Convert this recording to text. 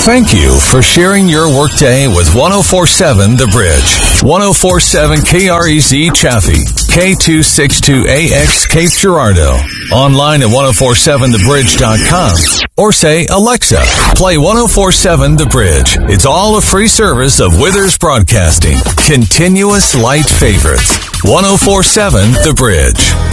Thank you for sharing your workday with 1047 The Bridge. 1047 KREZ Chaffee, K262AX Cape Girardeau. Online at 1047thebridge.com. Or say, Alexa, play 1047 The Bridge. It's all a free service of Withers Broadcasting. Continuous light favorites. 1047 The Bridge.